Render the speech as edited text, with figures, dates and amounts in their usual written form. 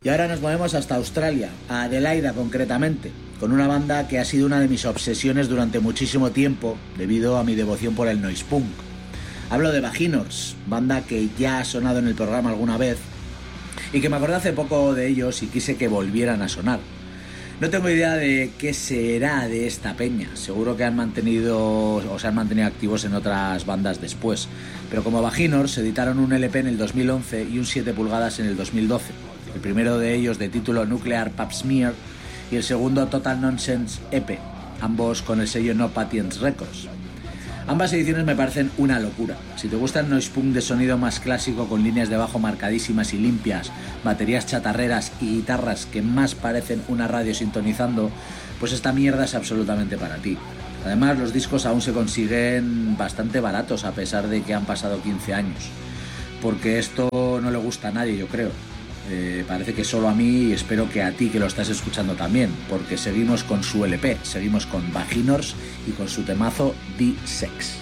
Y ahora nos movemos hasta Australia, a Adelaida concretamente, con una banda que ha sido una de mis obsesiones durante muchísimo tiempo debido a mi devoción por el noise punk. Hablo de Vaginors, banda que ya ha sonado en el programa alguna vez y que me acordé hace poco de ellos y quise que volvieran a sonar. No tengo idea de qué será de esta peña, seguro que se han mantenido activos en otras bandas después, pero como Vaginors editaron un LP en el 2011 y un 7 pulgadas en el 2012. El primero de ellos de título Nuclear Pap Smear y el segundo Total Nonsense EP, ambos con el sello No Patience Records. Ambas ediciones me parecen una locura. Si te gusta el noise punk de sonido más clásico con líneas de bajo marcadísimas y limpias, baterías chatarreras y guitarras que más parecen una radio sintonizando, pues esta mierda es absolutamente para ti. Además, los discos aún se consiguen bastante baratos a pesar de que han pasado 15 años, porque esto no le gusta a nadie, yo creo. Parece que solo a mí y espero que a ti que lo estás escuchando también, porque seguimos con su LP, seguimos con Vaginors y con su temazo D-Sex.